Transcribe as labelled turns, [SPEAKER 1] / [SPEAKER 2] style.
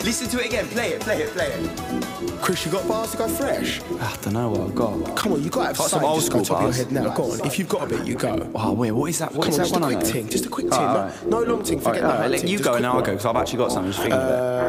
[SPEAKER 1] Listen to it again. Play it.
[SPEAKER 2] Chris, you got bars to go fresh?
[SPEAKER 3] I don't know what I've got.
[SPEAKER 2] Come on, you got to have
[SPEAKER 3] Got some
[SPEAKER 2] something
[SPEAKER 3] old
[SPEAKER 2] just go
[SPEAKER 3] school
[SPEAKER 2] top of your
[SPEAKER 3] bars.
[SPEAKER 2] head now. Go on, if you've got a bit, you go.
[SPEAKER 3] Oh, wait, what is that? What
[SPEAKER 2] Come
[SPEAKER 3] is
[SPEAKER 2] on,
[SPEAKER 3] that
[SPEAKER 2] just a
[SPEAKER 3] one I
[SPEAKER 2] quick
[SPEAKER 3] know?
[SPEAKER 2] ting, just a quick ting.
[SPEAKER 3] Alright.
[SPEAKER 2] No long ting, forget
[SPEAKER 3] Alright,
[SPEAKER 2] that.
[SPEAKER 3] let you go and I'll go, because I've actually got something. Just thinking of it.